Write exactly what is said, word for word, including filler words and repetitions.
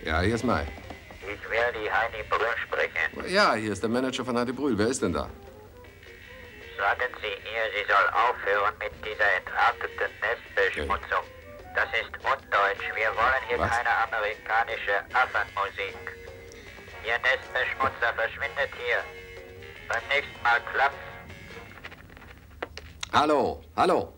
Ja, hier ist Mai. Ich will die Heidi Brühl sprechen. Ja, hier ist der Manager von Heidi Brühl. Wer ist denn da? Sagen Sie ihr, sie soll aufhören mit dieser entarteten Nestbeschmutzung. Das ist undeutsch. Wir wollen hier Was? keine amerikanische Affenmusik. Ihr Nestbeschmutzer verschwindet hier. Beim nächsten Mal klappt's. Hallo, hallo.